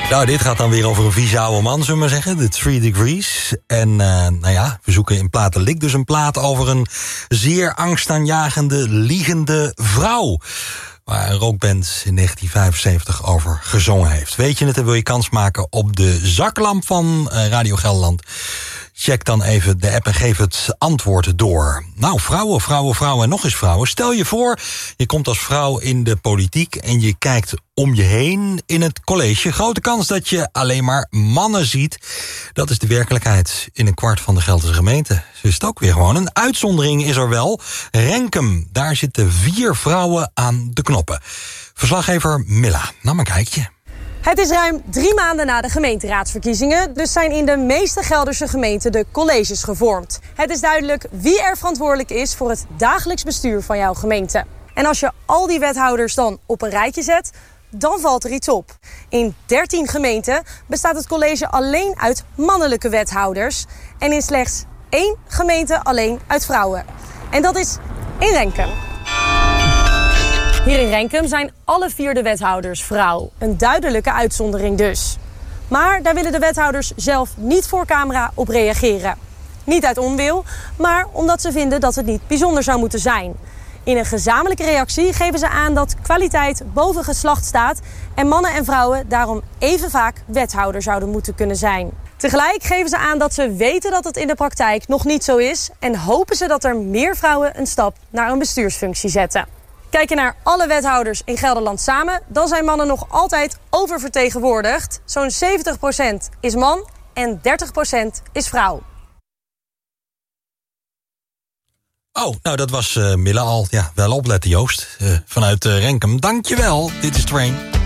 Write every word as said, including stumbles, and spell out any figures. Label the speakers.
Speaker 1: Nou, dit gaat dan weer over een vieze oude man, zullen we maar zeggen. De Three Degrees. En uh, nou ja, we zoeken in Platenlik dus een plaat over een zeer angstaanjagende, liegende vrouw. Waar een rockband in negentien vijfenzeventig over gezongen heeft. Weet je het en wil je kans maken op de zaklamp van uh, Radio Gelderland? Check dan even de app en geef het antwoord door. Nou, vrouwen, vrouwen, vrouwen en nog eens vrouwen. Stel je voor, je komt als vrouw in de politiek en je kijkt om je heen in het college. Grote kans dat je alleen maar mannen ziet. Dat is de werkelijkheid in een kwart van de Gelderse gemeente. Zo is het ook weer gewoon. Een uitzondering is er wel. Renkum, daar zitten vier vrouwen aan de knoppen. Verslaggever Milla, nou maar kijkje.
Speaker 2: Het is ruim drie maanden na de gemeenteraadsverkiezingen, dus zijn in de meeste Gelderse gemeenten de colleges gevormd. Het is duidelijk wie er verantwoordelijk is voor het dagelijks bestuur van jouw gemeente. En als je al die wethouders dan op een rijtje zet, dan valt er iets op. In dertien gemeenten bestaat het college alleen uit mannelijke wethouders en in slechts één gemeente alleen uit vrouwen. En dat is in Renkum. Hier in Renkum zijn alle vier de wethouders vrouw. Een duidelijke uitzondering dus. Maar daar willen de wethouders zelf niet voor camera op reageren. Niet uit onwil, maar omdat ze vinden dat het niet bijzonder zou moeten zijn. In een gezamenlijke reactie geven ze aan dat kwaliteit boven geslacht staat en mannen en vrouwen daarom even vaak wethouder zouden moeten kunnen zijn. Tegelijk geven ze aan dat ze weten dat het in de praktijk nog niet zo is en hopen ze dat er meer vrouwen een stap naar een bestuursfunctie zetten. Kijk je naar alle wethouders in Gelderland samen, dan zijn mannen nog altijd oververtegenwoordigd. Zo'n zeventig procent is man en dertig procent is vrouw.
Speaker 1: Oh, nou dat was uh, Milla al. Ja, wel opletten Joost. Uh, vanuit uh, Renkum. Dankjewel. Dit is Train.